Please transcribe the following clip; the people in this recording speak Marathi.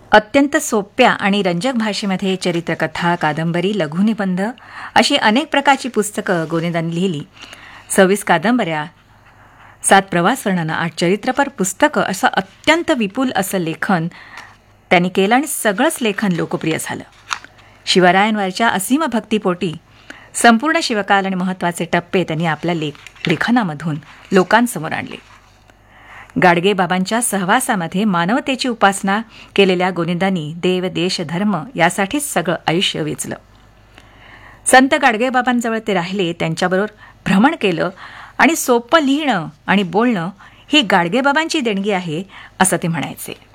अत्यंत सोप्या आणि रंजक भाषेमध्ये चरित्रकथा, कादंबरी, लघुनिबंध अशी अनेक प्रकारची पुस्तकं गोनीदांनी लिहिली. 26 कादंबऱ्या, 7 प्रवास वर्णनं, 8 चरित्रपर पुस्तकं असं अत्यंत विपुल असं लेखन त्यांनी केलं आणि सगळंच लेखन लोकप्रिय झालं. शिवरायांवरच्या असीम भक्तिपोटी संपूर्ण शिवकाल आणि महत्त्वाचे टप्पे त्यांनी आपल्या लेखनामधून लोकांसमोर आणले. गाडगेबाबांच्या सहवासामध्ये मानवतेची उपासना केलेल्या गोनीदांनी देव, देश, धर्म यासाठीच सगळं आयुष्य वेचलं. संत गाडगेबाबांजवळ ते राहिले, त्यांच्याबरोबर भ्रमण केलं आणि सोपं लिहिणं आणि बोलणं ही गाडगेबाबांची देणगी आहे असं ते म्हणायचे.